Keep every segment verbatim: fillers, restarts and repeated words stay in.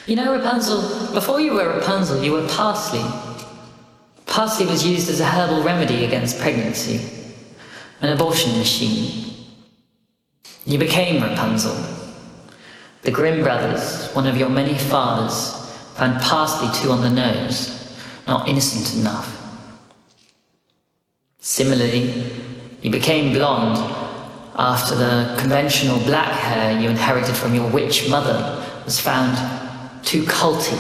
You know, Rapunzel, before you were Rapunzel, you were parsley. Parsley was used as a herbal remedy against pregnancy, an abortion machine. You became Rapunzel. The Grimm brothers, one of your many fathers, found parsley too on the nose, not innocent enough. Similarly, you became blonde after the conventional black hair you inherited from your witch mother was found too culty.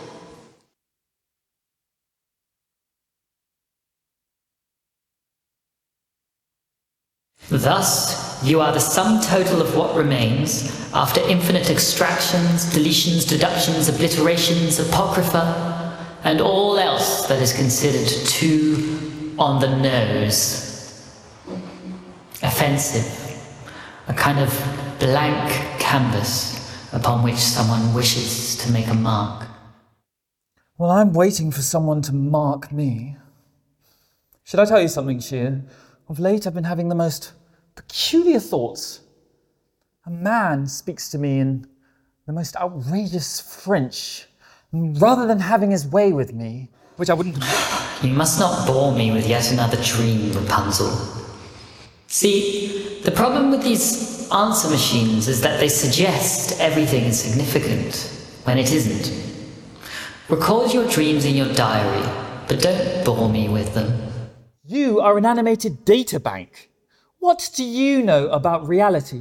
Thus, you are the sum total of what remains, after infinite extractions, deletions, deductions, obliterations, apocrypha, and all else that is considered too on the nose. Offensive, a kind of blank canvas upon which someone wishes to make a mark. Well, I'm waiting for someone to mark me. Should I tell you something, Shir? Of late, I've been having the most peculiar thoughts. A man speaks to me in the most outrageous French, and rather than having his way with me, which I wouldn't... You must not bore me with yet another dream, Rapunzel. See, the problem with these answer machines is that they suggest everything is significant when it isn't. Record your dreams in your diary, but don't bore me with them. You are an animated data bank. What do you know about reality?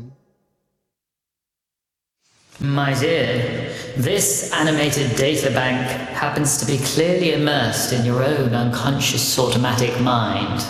My dear, this animated data bank happens to be clearly immersed in your own unconscious automatic mind.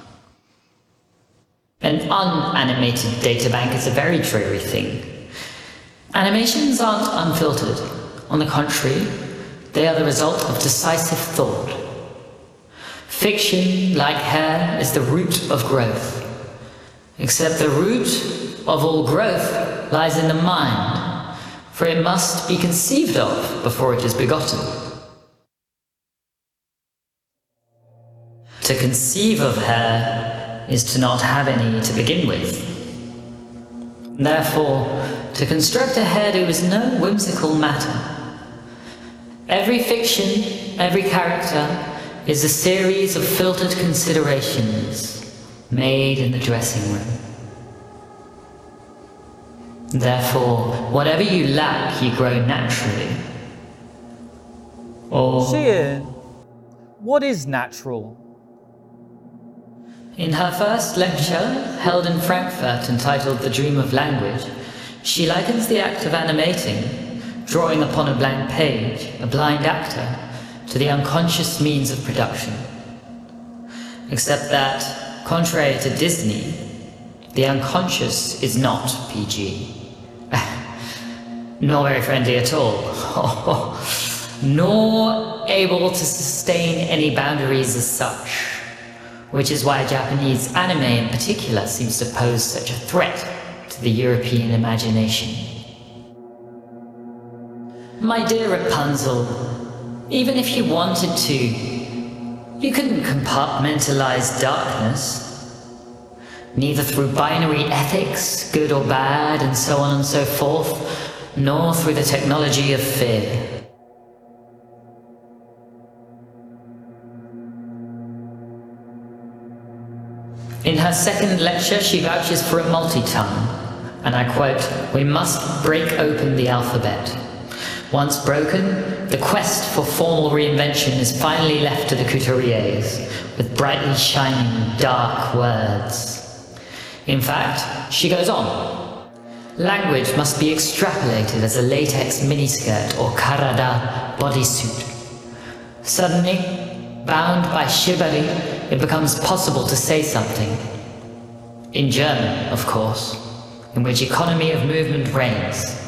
An unanimated data bank is a very dreary thing. Animations aren't unfiltered. On the contrary, they are the result of decisive thought. Fiction, like hair, is the root of growth. Except the root of all growth lies in the mind, for it must be conceived of before it is begotten. To conceive of hair is to not have any to begin with. Therefore, to construct a hairdo is no whimsical matter. Every fiction, every character, is a series of filtered considerations made in the dressing room. Therefore, whatever you lack, you grow naturally. Or... Shir, what is natural? In her first lecture, held in Frankfurt, entitled The Dream of Language, she likens the act of animating, drawing upon a blank page, a blind actor, to the unconscious means of production. Except that, contrary to Disney, the unconscious is not P G. Nor very friendly at all. Nor able to sustain any boundaries as such. Which is why Japanese anime in particular seems to pose such a threat to the European imagination. My dear Rapunzel, even if you wanted to, you couldn't compartmentalize darkness. Neither through binary ethics, good or bad, and so on and so forth, nor through the technology of fear. In her second lecture, she vouches for a multi-tongue, and I quote, "We must break open the alphabet. Once broken, the quest for formal reinvention is finally left to the couturiers, with brightly shining dark words." In fact, she goes on, language must be extrapolated as a latex miniskirt or karada bodysuit. Suddenly, bound by shibari, it becomes possible to say something. In German, of course, in which economy of movement reigns.